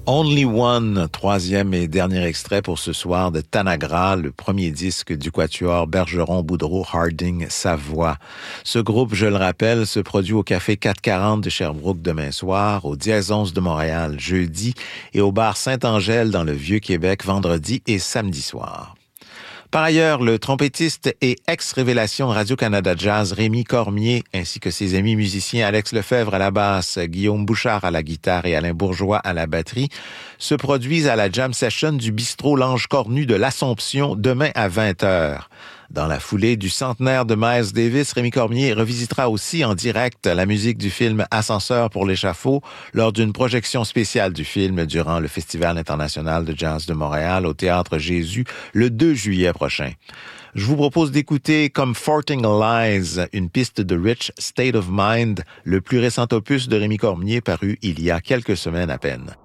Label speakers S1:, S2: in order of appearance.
S1: Only One, troisième et dernier extrait pour ce soir de Tanagra, le premier disque du quatuor Bergeron, Boudreau, Harding, Savoie. Ce groupe, je le rappelle, se produit au Café 440 de Sherbrooke demain soir, au Dièse 11 de Montréal jeudi et au bar Saint-Angèle dans le Vieux-Québec vendredi et samedi soir. Par ailleurs, le trompettiste et ex-révélation Radio-Canada Jazz Rémi Cormier, ainsi que ses amis musiciens Alex Lefebvre à la basse, Guillaume Bouchard à la guitare et Alain Bourgeois à la batterie, se produisent à la jam session du bistrot L'Ange Cornu de l'Assomption demain à 20h. Dans la foulée du centenaire de Miles Davis, Rémi Cormier revisitera aussi en direct la musique du film Ascenseur pour l'échafaud lors d'une projection spéciale du film durant le Festival international de jazz de Montréal au Théâtre Jésus le 2 juillet prochain. Je vous propose d'écouter Comforting Lies, une piste de Rich State of Mind, le plus récent opus de Rémi Cormier paru il y a quelques semaines à peine.